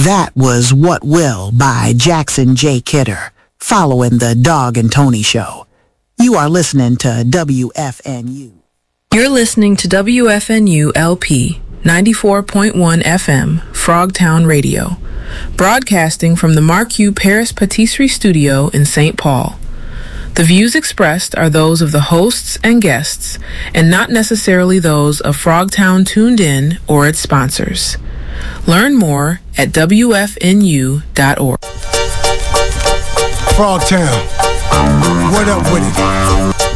That was What Will by Jackson J. Kidder, following the Dog and Tony Show. You are listening to WFNU. You're listening to WFNU LP 94.1 FM, Frogtown Radio, broadcasting from the Mark U. Paris Patisserie Studio in St. Paul. The views expressed are those of the hosts and guests, and not necessarily those of Frogtown Tuned In or its sponsors. Learn more at WFNU.org. Frogtown, what up with it?